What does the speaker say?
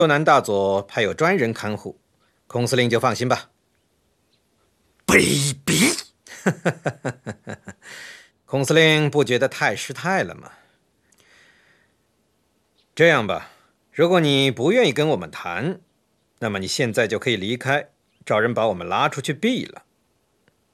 右南大佐派有专人看护，孔司令就放心吧。 卑鄙！ 孔司令不觉得太失态了吗？这样吧，如果你不愿意跟我们谈，那么你现在就可以离开，找人把我们拉出去毙了。